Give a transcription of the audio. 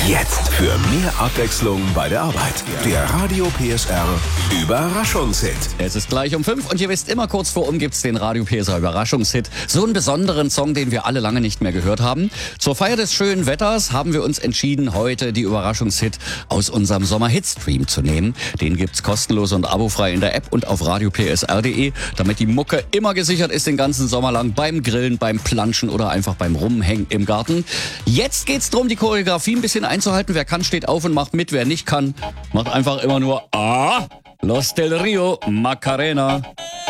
Jetzt für mehr Abwechslung bei der Arbeit. Der Radio PSR Überraschungshit. Es ist gleich um 5 und ihr wisst, immer kurz vor gibt's den Radio PSR Überraschungshit. So einen besonderen Song, den wir alle lange nicht mehr gehört haben. Zur Feier des schönen Wetters haben wir uns entschieden, heute die Überraschungshit aus unserem Sommer-Hit-Stream zu nehmen. Den gibt's kostenlos und abofrei in der App und auf radiopsr.de, damit die Mucke immer gesichert ist den ganzen Sommer lang beim Grillen, beim Planschen oder einfach beim Rumhängen im Garten. Jetzt geht's drum, die Choreografie ein bisschen einzuhalten. Wer kann, steht auf und macht mit. Wer nicht kann, macht einfach immer nur Los del Rio, Macarena.